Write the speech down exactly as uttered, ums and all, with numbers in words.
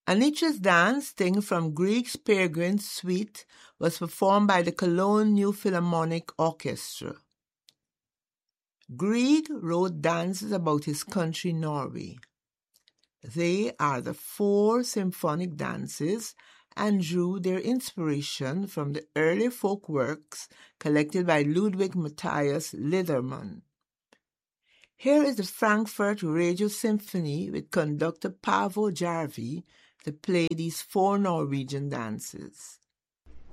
Anitra's dance, taken from Grieg's Peregrine Suite, was performed by the Cologne New Philharmonic Orchestra. Grieg wrote dances about his country, Norway. They are the four symphonic dances and drew their inspiration from the early folk works collected by Ludwig Matthias Liedermann. Here is the Frankfurt Radio Symphony with conductor Paavo Järvi to play these four Norwegian dances.